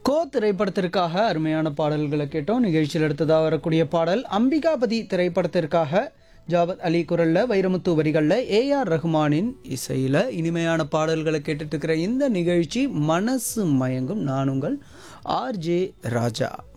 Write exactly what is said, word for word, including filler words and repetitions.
கோ திரைப்படத்திற்காக அருமையான பாடல்களை கேட்டோம். நிகழ்ச்சியில் அடுத்ததாக வரக்கூடிய பாடல் அம்பிகாபதி திரைப்படத்திற்காக ஜாவத் அலி குரல்ல, வைரமுத்து வரிகளில், ஏஆர் ரஹ்மானின் இசையில் இனிமையான பாடல்களை கேட்டுட்டு இருக்கிற இந்த நிகழ்ச்சி மனசு மயங்கும். நான் உங்கள் ஆர்ஜே ராஜா.